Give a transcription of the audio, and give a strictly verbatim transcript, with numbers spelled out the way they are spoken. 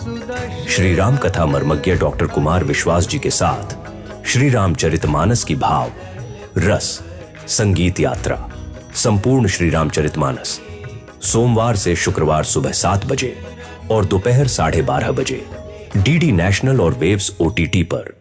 श्री राम कथा मर्मज्ञ डॉक्टर कुमार विश्वास जी के साथ श्री रामचरितमानस की भाव, रस, संगीत यात्रा, संपूर्ण श्री रामचरितमानस सोमवार से शुक्रवार सुबह सात बजे और दोपहर साढ़े बारह बजे डीडी नेशनल और वेव्स ओटीटी पर।